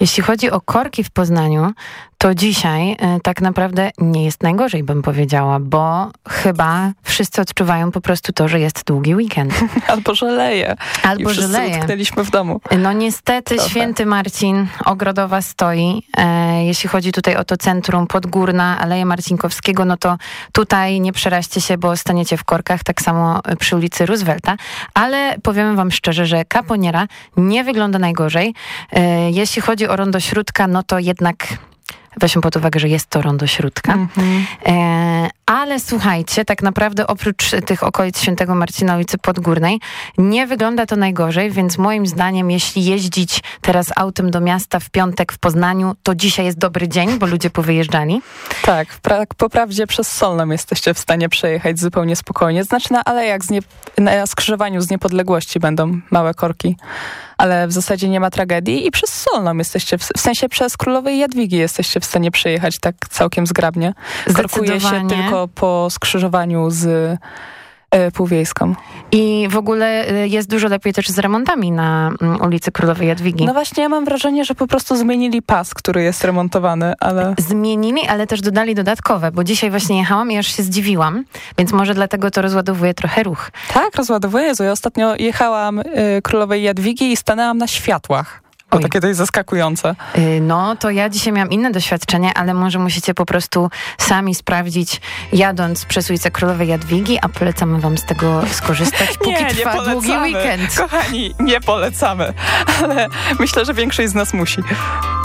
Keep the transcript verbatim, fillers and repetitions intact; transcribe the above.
Jeśli chodzi o korki w Poznaniu, to dzisiaj y, tak naprawdę nie jest najgorzej, bym powiedziała, bo chyba wszyscy odczuwają po prostu to, że jest długi weekend. Albo że leje. Albo I że leje. utknęliśmy w domu. No niestety Trochę. Święty Marcin, Ogrodowa stoi. E, jeśli chodzi tutaj o to centrum Podgórna, Aleję Marcinkowskiego, no to tutaj nie przeraźcie się, bo staniecie w korkach, tak samo przy ulicy Roosevelta. Ale powiemy wam szczerze, że Kaponiera nie wygląda najgorzej. E, jeśli chodzi o Rondo Śródka, no to jednak... Weźmy pod uwagę, że jest to Rondo Śródka. Mm-hmm. E, ale słuchajcie, tak naprawdę oprócz tych okolic Świętego Marcina, ulicy Podgórnej, nie wygląda to najgorzej, więc moim zdaniem, jeśli jeździć teraz autem do miasta w piątek w Poznaniu, to dzisiaj jest dobry dzień, bo ludzie powyjeżdżali. Tak, pra- po prawdzie przez Solną jesteście w stanie przejechać zupełnie spokojnie. Znaczy na alejach z nie- na skrzyżowaniu z Niepodległości będą małe korki, ale w zasadzie nie ma tragedii i przez Solną jesteście, w, w sensie przez Królowej Jadwigi jesteście w stanie przejechać tak całkiem zgrabnie. Korkuje się tylko po skrzyżowaniu z y, Półwiejską. I w ogóle jest dużo lepiej też z remontami na mm, ulicy Królowej Jadwigi. No właśnie, ja mam wrażenie, że po prostu zmienili pas, który jest remontowany, ale... Zmienili, ale też dodali dodatkowe, bo dzisiaj właśnie jechałam i aż się zdziwiłam, więc może dlatego to rozładowuje trochę ruch. Tak, rozładowuje. Jezu, ja ostatnio jechałam y, Królowej Jadwigi i stanęłam na światłach. To takie to jest zaskakujące. No, to ja dzisiaj miałam inne doświadczenie, ale może musicie po prostu sami sprawdzić, jadąc przez ulicę Królowej Jadwigi, a polecamy wam z tego skorzystać, póki nie, trwa nie długi weekend. Kochani, nie polecamy, ale myślę, że większość z nas musi.